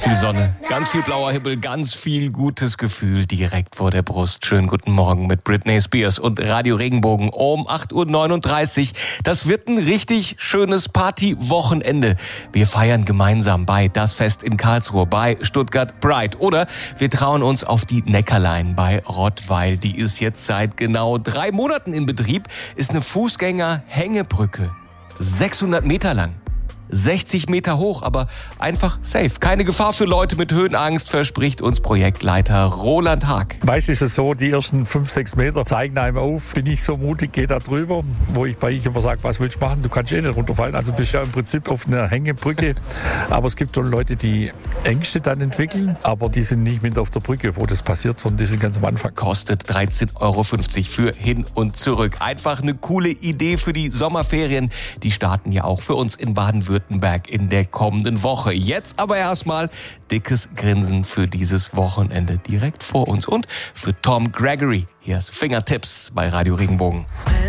Viel Sonne, ganz viel blauer Himmel, ganz viel gutes Gefühl direkt vor der Brust. Schönen guten Morgen mit Britney Spears und Radio Regenbogen um 8.39 Uhr. Das wird ein richtig schönes Partywochenende. Wir feiern gemeinsam bei Das Fest in Karlsruhe, bei Stuttgart Pride. Oder wir trauen uns auf die Neckarline bei Rottweil. Die ist jetzt seit genau 3 Monaten in Betrieb. Ist eine Fußgänger-Hängebrücke. 600 Meter lang. 60 Meter hoch, aber einfach safe. Keine Gefahr für Leute mit Höhenangst, verspricht uns Projektleiter Roland Haag. Meist ist es so, die ersten 5-6 Meter zeigen einem auf. Bin ich so mutig, gehe da drüber, wo ich bei immer sage, was willst du machen? Du kannst nicht runterfallen. Also bist ja im Prinzip auf einer Hängebrücke. Aber es gibt schon Leute, die Ängste dann entwickeln, aber die sind nicht mit auf der Brücke, wo das passiert, sondern die sind ganz am Anfang. Kostet 13,50 € für hin und zurück. Einfach eine coole Idee für die Sommerferien. Die starten ja auch für uns in Baden-Württemberg in der kommenden Woche. Jetzt aber erstmal dickes Grinsen für dieses Wochenende direkt vor uns und für Tom Gregory. Hier ist Fingertips bei Radio Regenbogen.